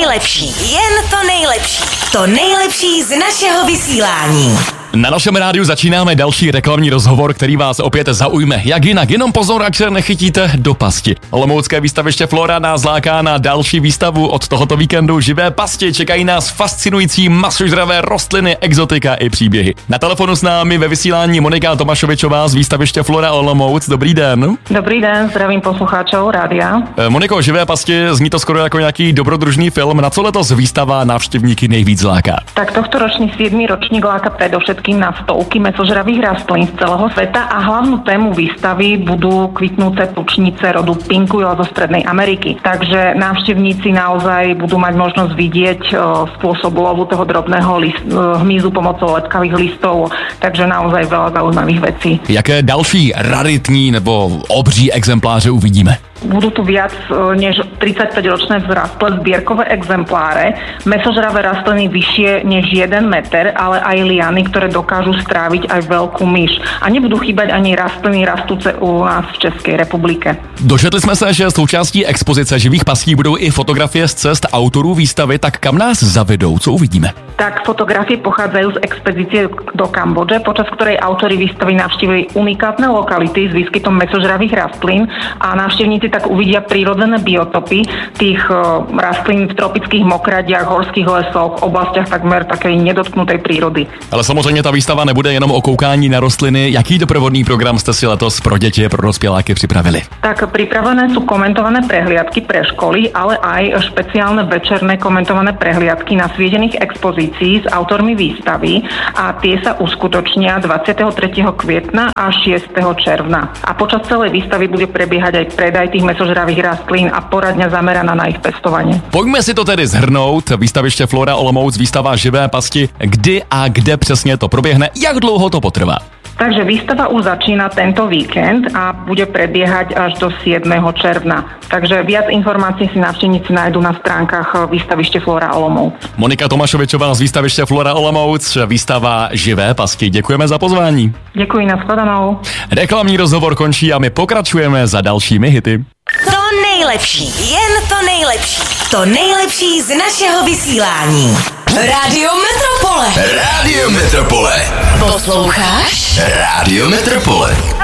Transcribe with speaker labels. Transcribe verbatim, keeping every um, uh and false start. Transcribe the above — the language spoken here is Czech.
Speaker 1: nejlepší, jen to nejlepší. To nejlepší z našeho vysílání.
Speaker 2: Na našem rádiu začínáme další reklamní rozhovor, který vás opět zaujme. Jak jinak, jenom pozor, ať se nechytíte do pasti. Olomoucké výstaviště Flora nás láká na další výstavu od tohoto víkendu. Živé pasti, čekají nás fascinující masožravé rostliny, exotika i příběhy. Na telefonu s námi ve vysílání Monika Tomášovičová z výstaviště Flora Olomouc. Dobrý den.
Speaker 3: Dobrý den, zdravím posluchačov rádia.
Speaker 2: Moniko, živé pasti, zní to skoro jako nějaký dobrodružný film. Na co letos výstava návštěvníky nejvíc láká?
Speaker 3: Tak tohto ročný siedmy ročník láka predovšetkým na stovky mäsožravých rastlín z celého sveta a hlavnú tému výstavy budú kvitnúce tučnice rodu Pinkuila zo Strednej Ameriky. Takže návštevníci naozaj budú mať možnosť vidieť o, spôsob lovu toho drobného list, hmyzu pomocou letkavých listov, takže naozaj veľa zaujímavých vecí.
Speaker 2: Jaké další raritní nebo obří exempláře uvidíme?
Speaker 3: Budú tu viac než tridsaťpäťročné vzrastlé zbierkové exempláre, mäsožravé rastliny vyššie než jeden meter, ale aj liany, ktoré dokážu stráviť aj veľkú myš. A nebudú chýbať ani rastliny rastúce u nás v Českej republike.
Speaker 2: Dočetli jsme se, že součástí expozice živých pastí budou i fotografie z cest autorů výstavy, tak kam nás zavedou, co uvidíme?
Speaker 3: Tak fotografie pochádzajú z expedície do Kambodže, počas ktorej autori výstavy navštívili unikátne lokality s výskytom mäsožravých rastlín a návštevníci tak uvidia prírodzené biotopy tých rastlín v tropických mokradiach, horských lesoch, oblastiach takmer takej nedotknutej prírody.
Speaker 2: Ale samozřejmě ta výstava nebude jenom o koukání na rostliny. Jaký doprovodný program jste si letos pro děti, pro dospěláky připravili?
Speaker 3: Tak pripravené sú komentované prehliadky pre školy, ale aj špeciálne večerné komentované prehliadky na sviedených expozícií s autormi výstavy a tie sa uskutočnia dvadsiateho tretieho kvietna a šiesteho června. A počas celej výstavy bude prebiehať aj predaj tých mäsožravých rastlín a poradňa zameraná na ich pestovanie.
Speaker 2: Pojďme si to tedy zhrnout. Výstaviště Flora Olomouc, výstava živé pasti. Kdy a kde přesně to proběhne? Jak dlouho to potrvá?
Speaker 3: Takže výstava už začína tento víkend a bude prebiehať až do siedmeho června. Takže viac informácií si návštevníci nájdú na stránkach výstaviště Flora Olomouc.
Speaker 2: Monika Tomášovičová z výstaviště Flora Olomouc, výstava živé pasti. Děkujeme za pozvání.
Speaker 3: Děkuji, nashledanou.
Speaker 2: Reklamní rozhovor končí a my pokračujeme za dalšími hity.
Speaker 1: To nejlepší, jen to nejlepší. To nejlepší z našeho vysílání. Rádio Metropole.
Speaker 4: Rádio Metropole.
Speaker 1: Posloucháš?
Speaker 4: Rádio Metropole.